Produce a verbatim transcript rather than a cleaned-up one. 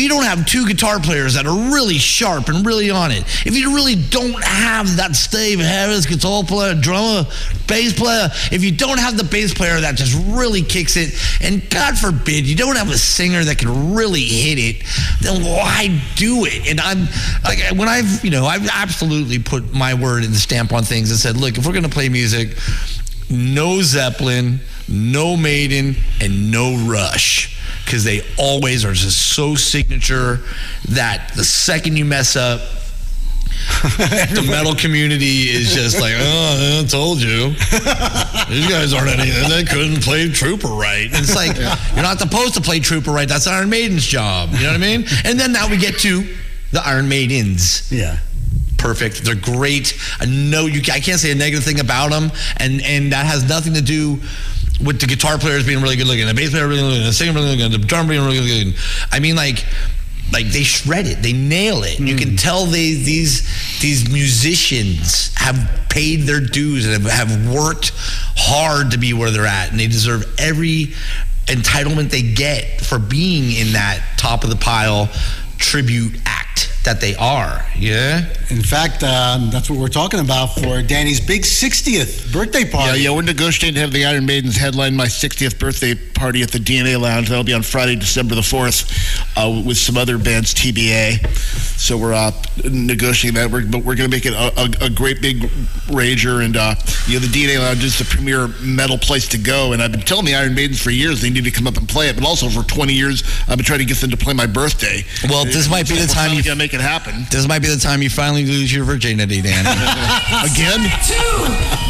you don't have two guitar players that are really sharp and really on it, if you really don't have that Steve Harris guitar player, drummer, bass player, if you don't have the bass player that just really kicks it, and God forbid you don't have a singer that can really hit it, then why do it? And I'm like, when I've, you know, I've absolutely put my word and stamp on things and said, look, if we're going to play music, no Zeppelin, no Maiden, and no Rush, because they always are just so signature that the second you mess up, the metal community is just like, oh, I told you. These guys aren't anything. They couldn't play Trooper right. And it's like, you're not supposed to play Trooper right. That's Iron Maiden's job. You know what I mean? And then now we get to the Iron Maidens. Yeah. Perfect. They're great. I know you. I can't say a negative thing about them, and and that has nothing to do with the guitar players being really good looking, the bass player really good looking, the singer really good looking, the drummer being really good looking. I mean, like, like they shred it, they nail it. Mm. You can tell they these these musicians have paid their dues and have, have worked hard to be where they're at, and they deserve every entitlement they get for being in that top of the pile tribute act that they are. Yeah. In fact, um, that's what we're talking about for Danny's big sixtieth birthday party. Yeah, yeah, we're negotiating to have the Iron Maidens headline my sixtieth birthday party at the D N A Lounge. That'll be on Friday, December the fourth, uh, with some other bands, T B A. So we're uh, negotiating that, we're, but we're going to make it a, a, a great big rager. And uh, you know, the D N A Lounge is the premier metal place to go. And I've been telling the Iron Maidens for years they need to come up and play it. But also for twenty years, I've been trying to get them to play my birthday. Well, this might be the time you gotta make it happen. This might be the time you finally lose your virginity, Dan. Again?